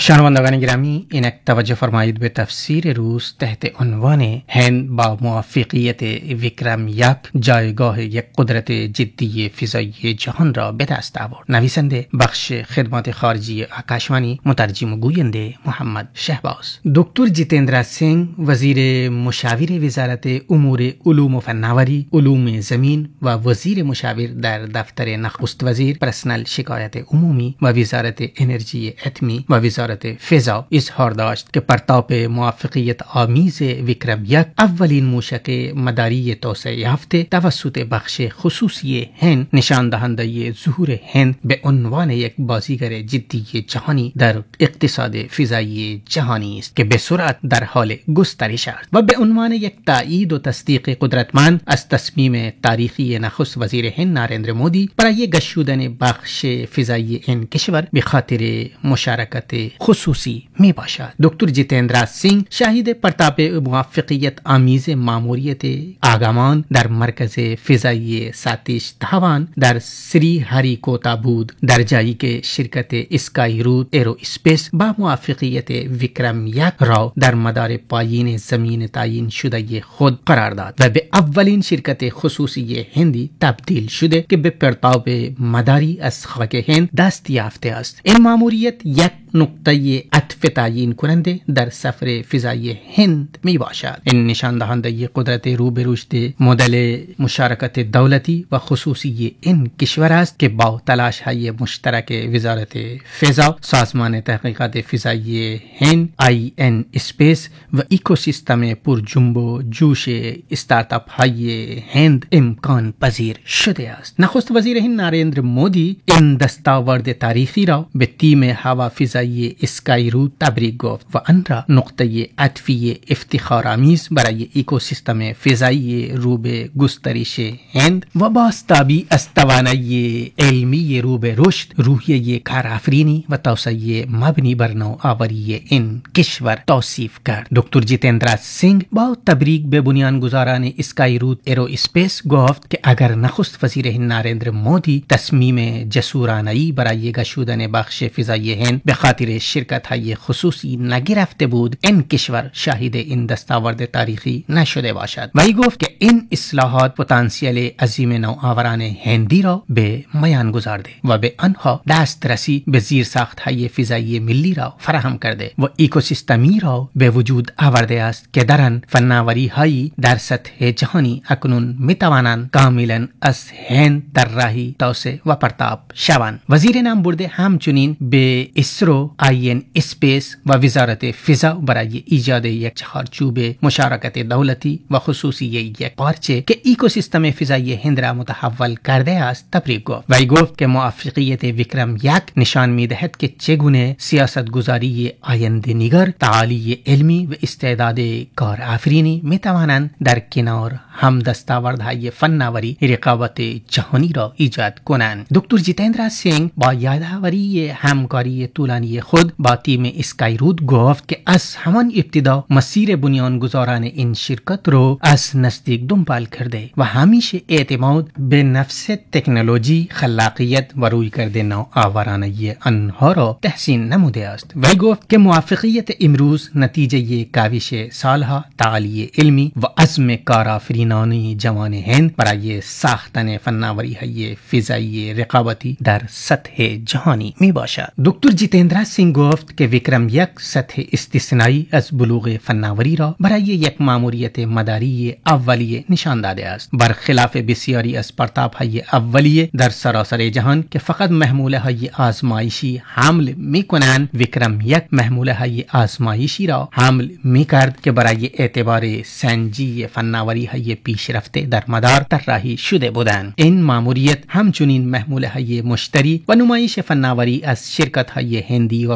شنوندگان گرامی، اینک توجه فرمایید به تفسیر روز تحت عنوان هند با موفقیت ویکرم یک جایگاه یک قدرت جدی فضایی جهان را به دست آورد. نویسنده بخش خدمات خارجی آکاشوانی، مترجم و گوینده محمد شهباز. دکتر جیتندر سینگ، وزیر مشاور وزارت امور علوم و فناوری، علوم زمین و وزیر مشاور در دفتر نخست وزیر، پرسنل شکایت عمومی و وزارت انرژی اتمی و وزارت فضا اظهار داشت که پرتاب موفقیت آمیز ویکرم یک اولین موشک مداری توسعه یافته توسط بخش خصوصی هند نشان دهنده ظهور هند به عنوان یک بازیگر جدی جهانی در اقتصاد فضایی جهانی است که به سرعت در حال گسترش است و به عنوان یک تایید و تصدیق قدرتمند از تصمیم تاریخی نخست وزیر هند نریندر مودی برای گشودن بخش فضایی این کشور به خاطر مشارکت خصوصی می باشد. دکتر جیتندر سینگ شاهد پرتاب موفقیت آمیز ماموریت آگامان در مرکز فضایی ساتیش دهوان در سری هریکوتا بود، در جایی که شرکت اسکای روت ایرو اسپیس با موفقیت ویکرم یک را در مدار پایین زمین تعیین شده خود قرار داد و به اولین شرکت خصوصی هندی تبدیل شده که به پرتاب مداری از خاک هند دست یافته است. این ماموریت یک نقطه عطف تعیین کننده در سفر فضایی هند می باشد. این نشان دهنده قدرت رو به رشد مدل مشارکت دولتی و خصوصی این کشور است که با تلاش های مشترک وزارت فضا، سازمان تحقیقات فضایی هند IN اسپیس و اکوسیستم پر جنب و جوش استارتاپ های هند امکان پذیر شده است. نخست وزیر هند نریندر مودی این دستاورد تاریخی را به تیم هوا فضایی اسکای روت تبریک گفت و آن را نقطه عطفی افتخارآمیز برای اکوسیستم فضایی رو به گسترش هند و بازتابی از توانایی علمی رو به رشد، روحیه کارآفرینی و توسعه مبنی بر نوآوری این کشور توصیف کرد. دکتر جیتندر سینگ با تبریک به بنیانگذاران اسکای روت ایرو اسپیس گفت که اگر نخست وزیر هند نریندر مودی تصمیم جسورانه‌ای برای گشودن بخش فضایی هند به خاطر شرکت های خصوصی نگرفته بود، این کشور شاهد این دستاورد تاریخی نشده باشد. وی گفت که این اصلاحات پتانسیل عظیم نوآوران هندی را به میان گذارده و به آنها دسترسی به زیرساخت های فضایی ملی را فراهم کرده و اکوسیستمی را به وجود آورده است که در آن فناوری هایی در سطح جهانی اکنون می توانند کاملا از هند در راهی توسعه و پرتاب شوند. وزیر نامبرده همچنین به اسرو، IN اسپیس و وزارت فضا برای ایجاد یک چهارچوب مشارکت دولتی و خصوصی یک پارچه که اکوسیستم فضایی هند را متحول کرده است تبریک گفت. وی گفت که موفقیت ویکرم یک نشان می‌دهد که چگونه سیاستگذاری آینده نگر، تعالی علمی و استعداد کارآفرینی می‌توانند در کنار هم دستاوردهای فناوری رقابت جهانی را ایجاد کنند. دکتر جیتندر سینگ با یادآوری همکاری طولانی خود با تیم اسکای روت گفت که از همان ابتدا مسیر بنیانگذاران این شرکت رو از نزدیک دنبال کرده و همیشه اعتماد به نفس تکنولوژی، خلاقیت و رویکرد نوآورانه آنها را تحسین نموده است. وی گفت که موفقیت امروز نتیجه کاوش سالها تعالی علمی و عزم کارآفرینانه جوان هند برای ساختن فناوری‌های فضایی رقابتی در سطح جهانی می باشد. دکتر جیتندر سینگ گفت که ویکرم یک سطح استثنایی از بلوغ فناوری را برای یک ماموریت مداری اولیه نشان داده است، برخلاف بسیاری از پرتاب‌های اولیه در سراسر جهان که فقط محموله‌های آزمایشی حمل می‌کنند. ویکرم یک محموله‌های آزمایشی را حمل می‌کرد که برای اعتبار سنجی فناوری‌های پیشرفته در مدار طراحی شده بودند. این ماموریت همچنین محموله‌های مشتری و نمایش فناوری از شرکت‌های هندی و